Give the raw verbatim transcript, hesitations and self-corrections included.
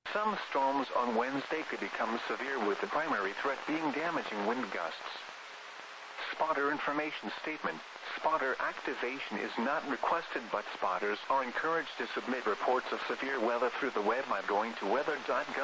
Some storms on Wednesday could become severe, with the primary threat being damaging wind gusts. Spotter information statement. Spotter activation is not requested, but spotters are encouraged to submit reports of severe weather through the web by going to weather dot gov.